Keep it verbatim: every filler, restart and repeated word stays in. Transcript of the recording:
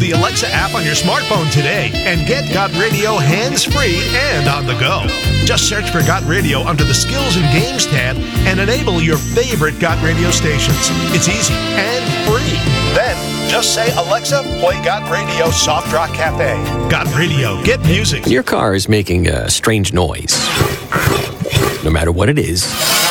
the Alexa app on your smartphone today and get Got Radio hands-free and on the go. Just search for Got Radio under the Skills and Games tab and enable your favorite Got Radio stations. It's easy and free. Then, just say, Alexa, play Got Radio Soft Rock Cafe. Got Radio. Get music. Your car is making a strange noise. No matter what it is,